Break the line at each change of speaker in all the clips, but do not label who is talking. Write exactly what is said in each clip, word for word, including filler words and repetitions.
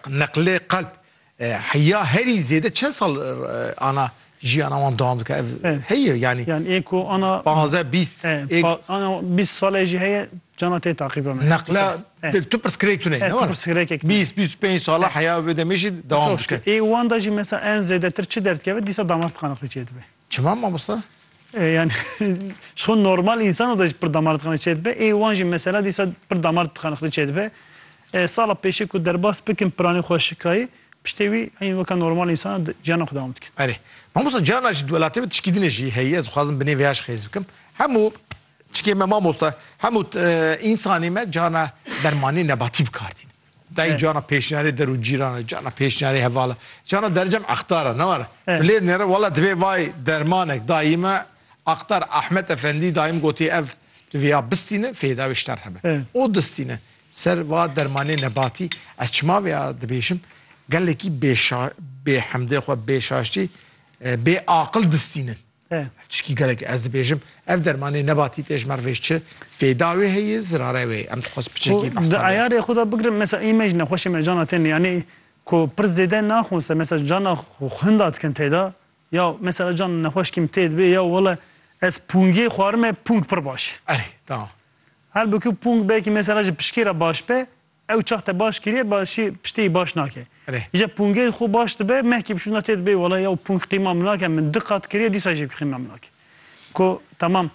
نقل قلب حیا هری زیده چند سال آنا جیانا وان دوام دکه هی یعنی
yani eko ana
پانزده بیست
ana بیست سال جی هی جانا تی تعقیب من
نقله تو پرسکریک تونه
نه تو پرسکریک
بیست بیست و پنج سال حیا بده میشه دوام دکه
ای وان دا جی مثلا en زیده تر چه درد که دیسا دامارت خانقلی چیه به
چما ما مصطفى
yani şu normal insan o da per damarat xanı çet be ey wan jî mesela dîsa per damarat xanı çet be sala pêşî ku derbas bikin piranî xweşikayî piştê wî heyî weka normal insan cana xwe dewam dikin.
Erê mamosta cana jî welatê me tişkîdînê jî heye ez dixwazim binê vêya ji xêz bikim hemû çikê me mamosta hemû însanê me cana dermanî nebatî bikardîn. Dayê cana pêşniyarê der û cîrana cana pêşniyarê hevala cana dercem extara ne var bilê nere wala divê vay dermanek dayî me Aktar Ahmet Efendi daim gotiye ev dünya bistine feyda işler hebe. O distine ser va dermane nebati ez çima veya dibêjim gelekî bêşa bê hemdê xwe bêşaştî bê aqil distînin. Çikî gelek ez dibêjim ev dermanê nebatî têjmer vê çi feyda wê heye zirarê wê em dixwaz piçekî
behsa. Ayarê xwe da bigirim mesela îmej nexweşê me cana tên yani ku pir zêde naxwinse mesela cana xwinda dikin têda ya mesela can nexweş kîm tê dibe ya wala ez pungê xwarime pung pir baş.
Erê tamam.
Halbuki pung belki mesela ji pişkê re baş be ew çax te baş kiriye başî piştê baş nake. Îje pungê xwe baş dibe mehkî şuna tê dibe wala ya pung qîma min nake min diqat kiriye dîsa jî qîma min nake. Ku tamam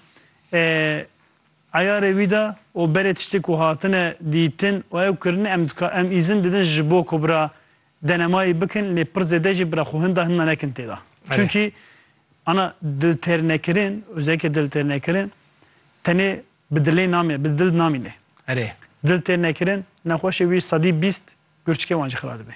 ayarê wî da o berê tiştê ku hatine dîtin û ew kirine em em îzin didin ji bo ku bira denemayê bikin lê pir zêde jî bira xwe hinda nekin têda. Çünkü ana dil ternekirin özellikle dil ternekirin teni bedeli namı bedel namı ne?
Evet.
Dil ternekirin nexweşê wî sadî bîst gurçikê wan jî xira dibe.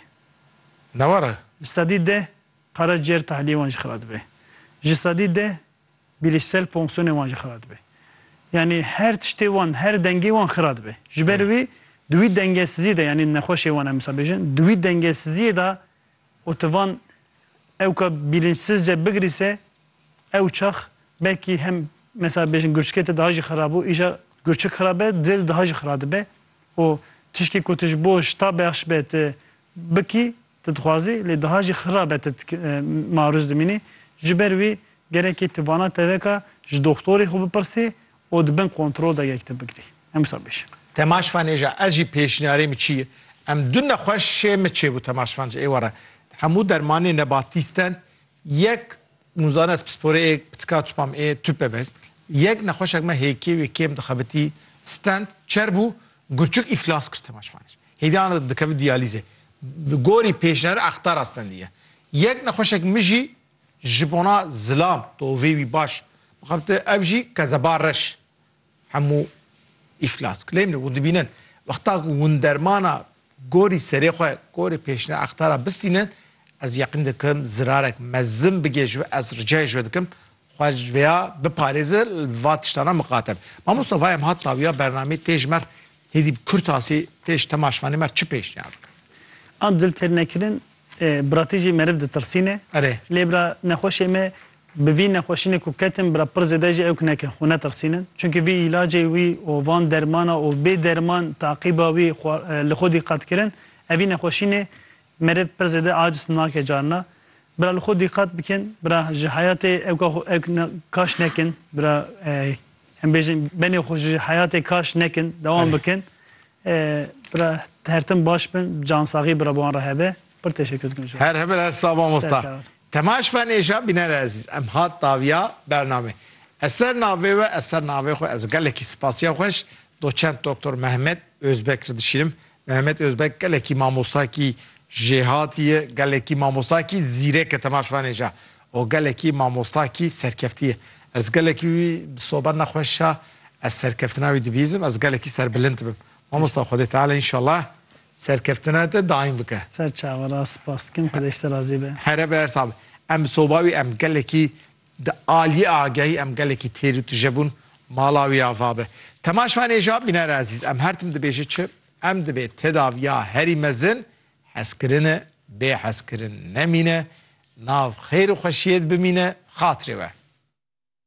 Ne var?
Sadî de karaciğer tahliyê wan jî xira dibe. Ji sadî de bilişsel fonksiyonê wan jî xira dibe. Yani her tiştê wan her dengê wan xira dibe. Ji ber wî di wî dengesiziyê de yani nexweşê wan em misabêjin di wî dengesiziyê de o tivan ew ka bilinçsizce bigirîse ew çax belki hem mesela bêjin gurçikê te daha jî xirab bû îja gurçik xirab be dil daha jî xirab dibe û tişkî ku tu ji bo şta bex be te bikî tu dixwazî lê daha jî xirab be te marûz dimînî ji ber wî gerekî tivana te veka ji doktorê xwe bipirsî û dibin kontrol dagek te bigirî em wisa bêjin.
Temaşvan êja ez jî pêşniyarê min çi ye em du nexweşê me çêbû temaşvan ê were hemû dermanê nebatî stent yek Muzane ez pisporê pitika tupam ê tüp bebek yek nexweşek me hêkê wê kêm dixebitî stent çer bû gurçik îflas kir temaşvanê. Hêdî dikeve diyalîzê. Gorî pêşniyarê axtara stendiye. Yek nexweşek min jî ji bona zilam tovê wî baş dixebite ev jî kezebar reş hemû îflas kir. Lê min û dibînin wexta hûn dermana gorî serê xwe gorî pêşniyar axtara bistînin ez yaqin dikim zirarek mezin bige ji ez ricayê ji dikim xwe veya biparêze va tiştana miqatem. Mamosta vay em hat dawiya bernamê tê mer hêdî Kurt asî tê temaşvanê mer çi pêşniyar dikin?
An dil têrnekirin biratî jî meriv ditirsîne lê bira nexweşê me bi vî nexweşînê ku ketin bira pir zêde jî ew nekin xwe netirsînin. Çünkü vî îlacê wî û van dermana û bê derman taqîba wî li xwe dîqat kirin evî nexweşînê meriv pir zêde aciz nake carna bira li xwe dîqat bikin bira ji hayatê ew kaş nekin bira em bêjin benê xwe ji hayatê kaş nekin dewam bikin bira hertim baş bin cansaxî bira wan re hebe pir teşekkür dikim.
Her hebe her sağ mamosta. Temaşvan êja bînere ezîz em hat dawiya bername. Eser navê ve eser navê xwe ez gelekî spasiya xweş doçent doktor Mehmet Özbek dişîrim. Mehmet Özbek gelekî mamostakî jêhatiye gelekî mamostakî zîrek temaşvan êja o gelekî mamostakî serkeftiye. Ez gelekî wî sober nexweşa ez serkeftina wî dibîzim ez gelekî serbilind bim. Mamosta Xwedê Teala inşallah serkeftina te daim bike.
Ser çavara spas dikim xwedê ji te razî be.
Here ber sab em soba wî em gelekî di aliyê agahî em gelekî têrî tujebûn mala wî ava be. Temaşvan êja bînere ezîz em her tim dibêje çi em dibe tedaviya herî mezin hezkirinê bê hezkirin nemîne nav xêr û xweşiyet bimîne xatirê we.